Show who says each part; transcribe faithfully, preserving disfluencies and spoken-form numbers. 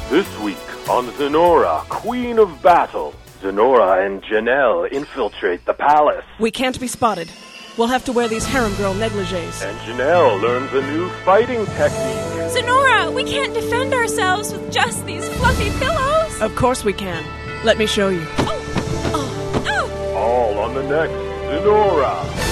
Speaker 1: This week on Zenora, Queen of Battle, Zenora and Janelle infiltrate the palace.
Speaker 2: We can't be spotted. We'll have to wear these harem girl negligees.
Speaker 1: And Janelle learns a new fighting technique.
Speaker 3: Zenora, we can't defend ourselves with just these fluffy pillows.
Speaker 2: Of course we can. Let me show you.
Speaker 3: Oh, oh, oh.
Speaker 1: All on the next Zenora.